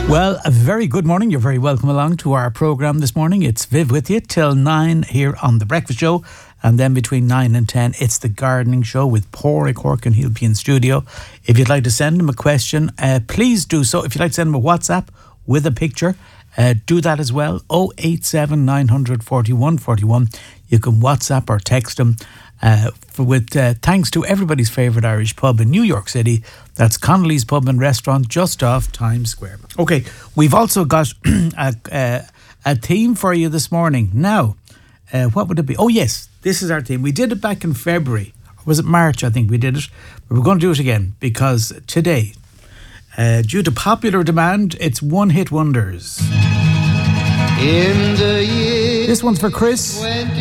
Well, a very good morning. You're very welcome along to our programme this morning. It's Viv with you till 9 here on The Breakfast Show. And then between 9 and 10, it's The Gardening Show with Paul Cork, and he'll be in studio. If you'd like to send him a question, please do so. If you'd like to send him a WhatsApp with a picture, do that as well. 087 900 41 41. You can WhatsApp or text him. With thanks to everybody's favourite Irish pub in New York City. That's Connolly's Pub and Restaurant just off Times Square. Okay, we've also got a theme for you this morning. Now, what would it be? Oh yes, this is our theme. We did it back in February. Or was it March? I think we did it. But we're going to do it again because today, due to popular demand, it's One Hit Wonders. In the year This one's for Chris.